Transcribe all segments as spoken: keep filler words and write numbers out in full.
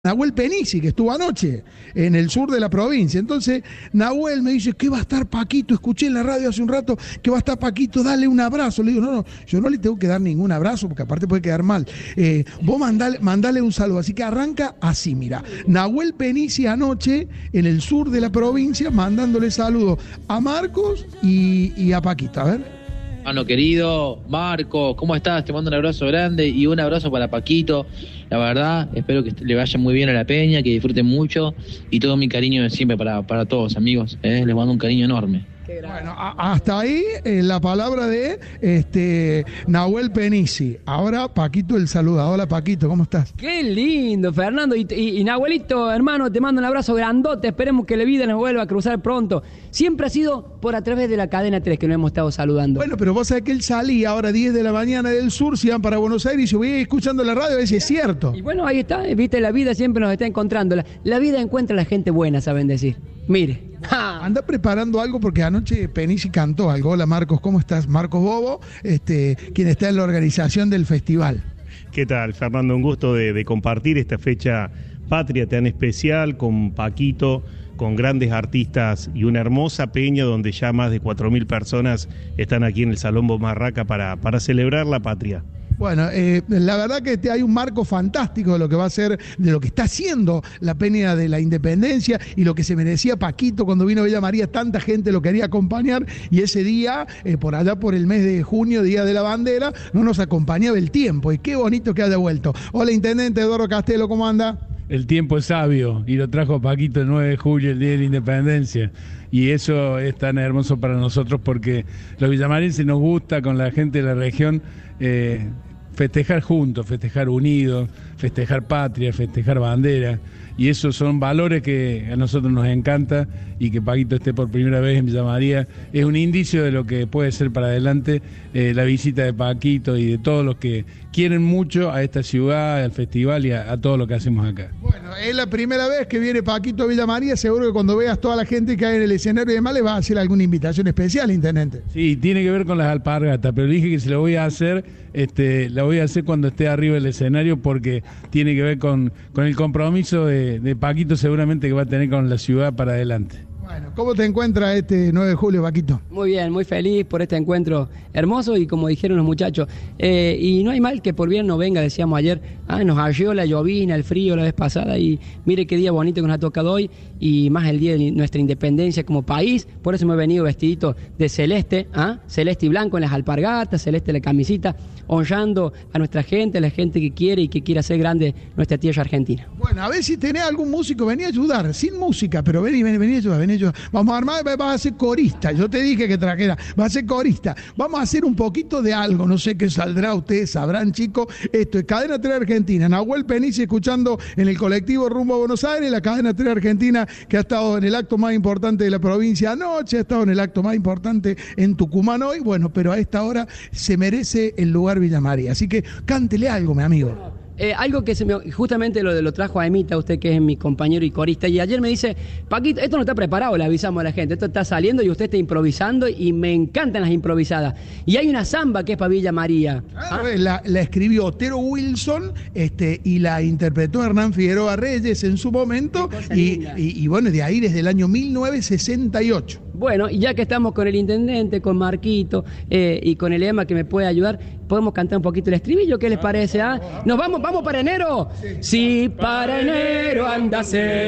Nahuel Penisi, que estuvo anoche en el sur de la provincia. Entonces, Nahuel me dice, ¿qué va a estar Paquito? Escuché en la radio hace un rato que va a estar Paquito, dale un abrazo. Le digo, no, no, yo no le tengo que dar ningún abrazo, porque aparte puede quedar mal. Eh, vos mandale, mandale un saludo. Así que arranca así, mira. Nahuel Penisi anoche en el sur de la provincia, mandándole saludos a Marcos y, y a Paquito. A ver. Hermano querido, Marco, ¿cómo estás? Te mando un abrazo grande y un abrazo para Paquito. La verdad, espero que le vaya muy bien a la peña, que disfruten mucho y todo mi cariño de siempre para, para todos, amigos. ¿eh? Les mando un cariño enorme. Bueno, a, hasta ahí eh, la palabra de este Nahuel Penisi. Ahora Paquito el saluda. Hola Paquito, ¿cómo estás? Qué lindo, Fernando. Y, y, y Nahuelito, hermano, te mando un abrazo grandote. Esperemos que la vida nos vuelva a cruzar pronto. Siempre ha sido por a través de la cadena tres que nos hemos estado saludando. Bueno, pero vos sabés que él salía ahora diez de la mañana del sur, se iban para Buenos Aires y yo voy escuchando la radio, a veces es cierto. Y bueno, ahí está, viste, la vida siempre nos está encontrando. La, la vida encuentra a la gente buena, saben decir. Mire. ¡Ja! Anda preparando algo porque anoche Penisi cantó algo. Hola Marcos, ¿cómo estás? Marcos Bobo, este, quien está en la organización del festival. ¿Qué tal, Fernando? Un gusto de, de compartir esta fecha patria tan especial con Paquito, con grandes artistas y una hermosa peña donde ya más de cuatro mil personas están aquí en el Salón Bomarraca para, para celebrar la patria. Bueno, eh, la verdad que hay un marco fantástico de lo que va a ser, de lo que está haciendo la peña de la Independencia y lo que se merecía Paquito cuando vino a Villa María. Tanta gente lo quería acompañar y ese día, eh, por allá por el mes de junio, Día de la Bandera, no nos acompañaba el tiempo y qué bonito que haya vuelto. Hola, Intendente Eduardo Castelo, ¿cómo anda? El tiempo es sabio y lo trajo Paquito el nueve de julio, el Día de la Independencia. Y eso es tan hermoso para nosotros porque los villamarenses nos gusta con la gente de la región eh, festejar juntos, festejar unidos, festejar patria, festejar bandera. Y esos son valores que a nosotros nos encanta y que Paquito esté por primera vez en Villa María es un indicio de lo que puede ser para adelante eh, la visita de Paquito y de todos los que quieren mucho a esta ciudad, al festival y a, a todo lo que hacemos acá. Bueno, es la primera vez que viene Paquito a Villa María, seguro que cuando veas toda la gente que hay en el escenario y demás le vas a hacer alguna invitación especial, Intendente. Sí, tiene que ver con las alpargatas, pero dije que se lo voy a hacer, este, la voy a hacer cuando esté arriba del escenario porque tiene que ver con, con el compromiso de, de Paquito seguramente que va a tener con la ciudad para adelante. Bueno, ¿cómo te encuentras este nueve de julio, Paquito? Muy bien, muy feliz por este encuentro hermoso y como dijeron los muchachos, eh, y no hay mal que por bien no venga, decíamos ayer, ah, nos halló la llovina, el frío la vez pasada y mire qué día bonito que nos ha tocado hoy y más el día de nuestra independencia como país, por eso me he venido vestidito de celeste, ¿ah? Celeste y blanco en las alpargatas, celeste la camisita, honrando a nuestra gente, a la gente que quiere y que quiere hacer grande nuestra tierra argentina. Bueno, a ver si tenés algún músico, vení a ayudar, sin música, pero vení, vení, vení a ayudar, vení a ayudar. Vamos a armar, vas a ser corista, yo te dije que trajera, vas a ser corista, vamos a hacer un poquito de algo, no sé qué saldrá, ustedes sabrán, chicos. Esto es Cadena tres Argentina, Nahuel Penisi escuchando en el colectivo rumbo a Buenos Aires, la Cadena tres Argentina que ha estado en el acto más importante de la provincia anoche, ha estado en el acto más importante en Tucumán hoy, bueno, pero a esta hora se merece el lugar Villa María, así que cántele algo, mi amigo. Eh, algo que se me, justamente lo, lo trajo a Emita, usted que es mi compañero y corista, y ayer me dice, Paquito, esto no está preparado, le avisamos a la gente, esto está saliendo y usted está improvisando y me encantan las improvisadas. Y hay una samba que es para Villa María. ¿Ah? La, la escribió Otero Wilson este, y la interpretó Hernán Figueroa Reyes en su momento, y, y, y bueno, de ahí desde el año mil novecientos sesenta y ocho. Bueno, y ya que estamos con el Intendente, con Marquito eh, y con el Emma que me puede ayudar, podemos cantar un poquito el estribillo, ¿qué les parece? ¿Ah? ¿Nos vamos, vamos para enero? Si para enero anda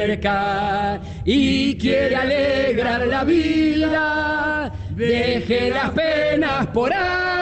cerca y quiere alegrar la vida, deje las penas por ahí.